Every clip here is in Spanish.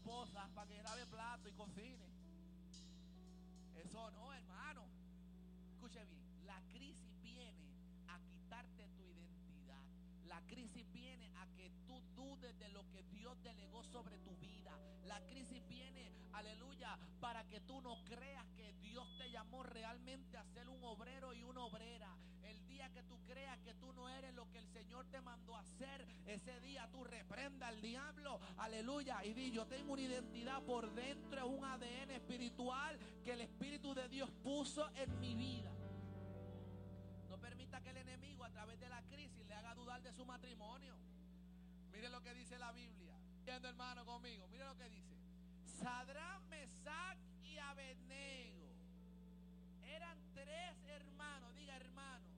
esposa para que lave plato y cocine. Eso no, hermano. Escuche bien, la crisis viene a quitarte tu identidad. La crisis viene a que tú dudes de lo que Dios delegó sobre tu vida. La crisis viene, aleluya, para que tú no creas que Dios te llamó realmente a ser un obrero y una obrera. El día que tú creas que tú no eres lo que el Señor te mandó a hacer, ese día tú reprenda al diablo, aleluya, y di: yo tengo una identidad por dentro, es un ADN espiritual que el Espíritu de Dios puso en mi vida. No permita que el enemigo a través de la crisis le haga dudar de su matrimonio. Mire lo que dice la Biblia. Viendo, hermano, conmigo. Mire lo que dice. Sadrán, Mesach y Abednego eran 3 hermanos. Diga, hermanos.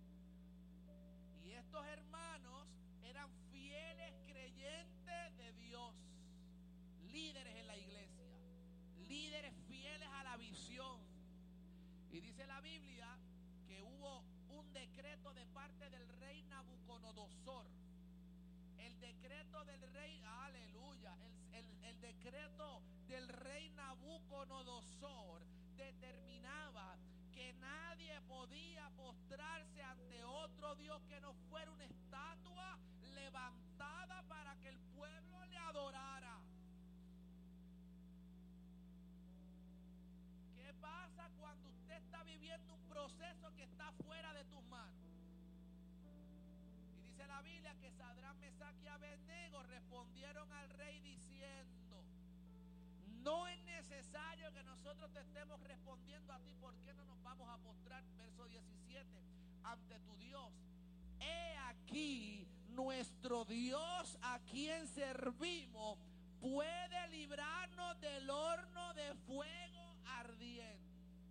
Y estos hermanos eran fieles creyentes de Dios. Líderes en la iglesia. Líderes fieles a la visión. Y dice la Biblia que hubo un decreto de parte del rey Nabucodonosor. El decreto del rey, aleluya, el decreto del rey Nabucodonosor determinaba que nadie podía postrarse ante otro Dios que no fuera una estatua levantada para que el pueblo le adorara. ¿Qué pasa cuando usted está viviendo un proceso que está fuera de tus manos? Y dice la Biblia que Sadrán, Mesach y Abednego respondieron al rey diciendo: no es necesario que nosotros te estemos respondiendo a ti. ¿Por qué no nos vamos a postrar? Verso 17, ante tu Dios. He aquí nuestro Dios a quien servimos puede librarnos del horno de fuego ardiente.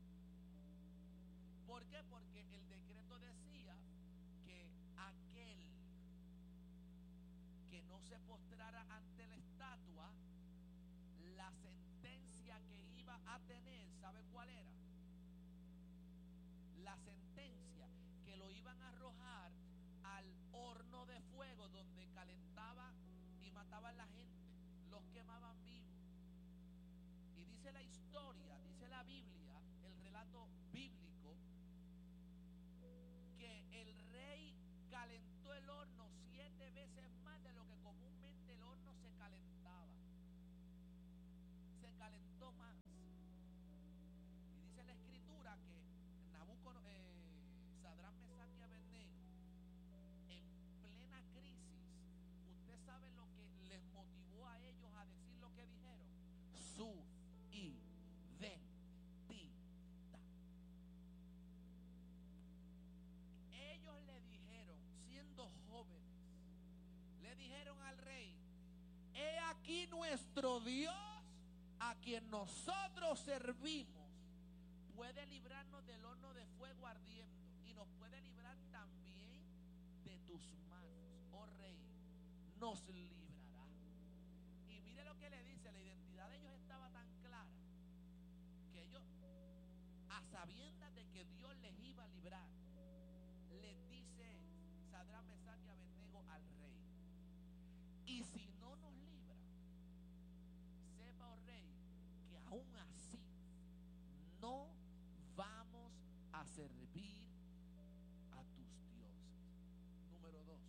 ¿Por qué? Porque el decreto decía que aquel que no se postrara ante la estatua, la sentencia que iba a tener, ¿sabe cuál era? La sentencia que lo iban a arrojar al horno de fuego donde calentaban y mataban a la gente, los quemaban vivos. Y dice la historia, dice la Biblia, el relato bíblico, que el rey calentó el horno 7 veces más de lo que comúnmente el horno se calentaba. Se calentó más. Y dice la escritura que Sadrán, Mesach y Abednego, en plena crisis, ¿usted sabe lo que les motivó a ellos a decir lo que dijeron? Su identidad. Ellos le dijeron, siendo jóvenes, le dijeron al rey: he aquí nuestro Dios a quien nosotros servimos puede librarnos del horno de fuego ardiendo y nos puede librar también de tus manos, oh rey, nos librará. Y mire lo que le dice, la identidad de ellos estaba tan clara que ellos, a sabiendas de que Dios les iba a librar, les dice Sadrán, Mesach y Abednego al rey: y si no nos libra, sepa, oh rey, que aún así no vamos a servir a tus dioses. Número 2.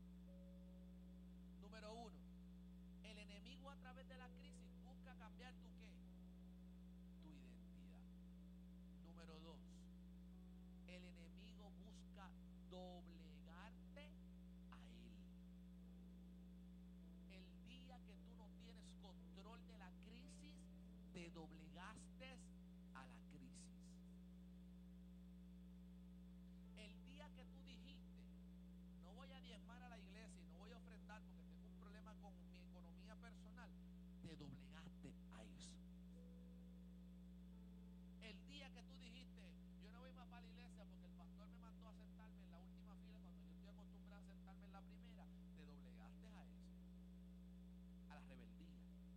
Número 1. El enemigo a través de la crisis busca cambiar tu ¿qué? Tu identidad. Número 2. El enemigo busca doblegarte a él. El día que tú no tienes control de la crisis, te doblegaste a la crisis. El día que tú dijiste: no voy a diezmar a la iglesia y no voy a ofrendar porque tengo un problema con mi economía personal, te doblegaste a eso. El día que tú dijiste: yo no voy más para la iglesia porque el pastor me mandó a sentarme en la última fila cuando yo estoy acostumbrado a sentarme en la primera, te doblegaste a eso, a la rebeldía.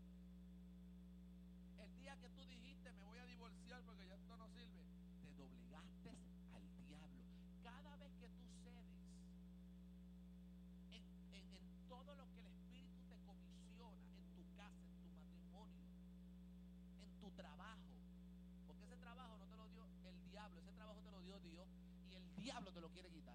El día que tú dijiste: me voy a divorciar porque ya esto no sirve, te doblegaste al diablo. Cada vez que tú cedes en todo lo que el Espíritu te comisiona, en tu casa, en tu matrimonio, trabajo. Porque ese trabajo no te lo dio el diablo, ese trabajo te lo dio Dios y el diablo te lo quiere quitar.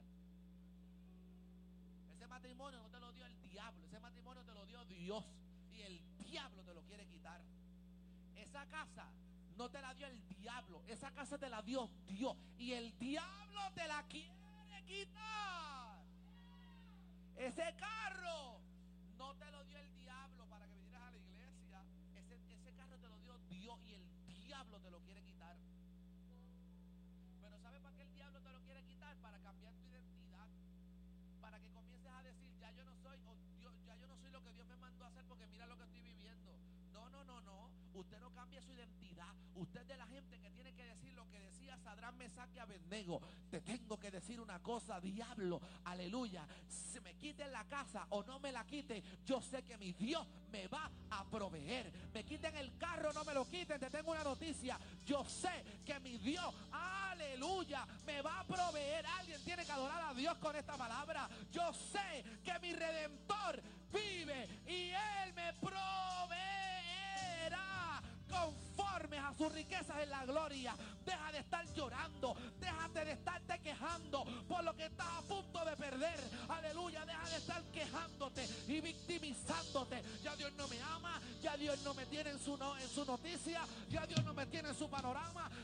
Ese matrimonio no te lo dio el diablo, ese matrimonio te lo dio Dios y el diablo te lo quiere quitar. Esa casa no te la dio el diablo, esa casa te la dio Dios y el diablo te la quiere quitar. Ese carro no te lo dio el diablo para que vinieras a la iglesia, ese carro te lo dio Dios y el diablo te lo quiere quitar. Pero ¿sabes para qué el diablo te lo quiere quitar? Para cambiar tu identidad, para que comiences a decir, ya yo no soy lo que Dios me mandó a hacer porque mira lo que estoy viviendo. No, usted no cambia su identidad. Usted es de la gente que tiene que decir lo que decía Sadrach, Mesach y Abednego. Te tengo que decir una cosa, diablo, aleluya, se me quiten la casa o no me la quiten, yo sé que mi Dios me va a proveer. Me quiten el carro, no me lo quiten, te tengo una noticia, yo sé que mi Dios, aleluya, me va a proveer. Alguien tiene que adorar a Dios con esta palabra. Yo sé que mi Redentor vive y Él me proveerá conforme a sus riquezas en la gloria. Deja de estar llorando, déjate de estarte quejando por lo que estás a punto de perder. Aleluya, deja de estar quejándote y victimizándote. Ya Dios no me ama, ya Dios no me tiene en su noticia, ya Dios no me tiene en su panorama,